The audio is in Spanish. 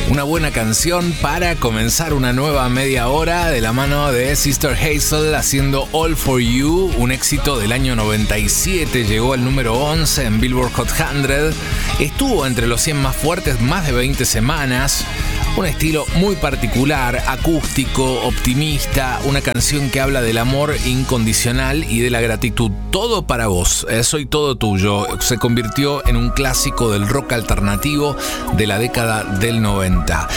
Una buena canción para comenzar una nueva media hora de la mano de Sister Hazel haciendo All For You, un éxito del año 97, llegó al número 11 en Billboard Hot 100, estuvo entre los 100 más fuertes más de 20 semanas. Un estilo muy particular, acústico, optimista, una canción que habla del amor incondicional y de la gratitud. Todo para vos, soy todo tuyo. Se convirtió en un clásico del rock alternativo de la década del 90.